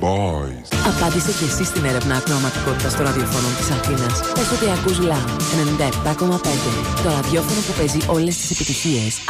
boys. Απάντησε και εσύ στην έρευνα ακροαματικότητας των ραδιοφώνων της Αθήνας. Πες ότι ακούς Love 97,5. Το ραδιόφωνο που παίζει όλες τις επιτυχίες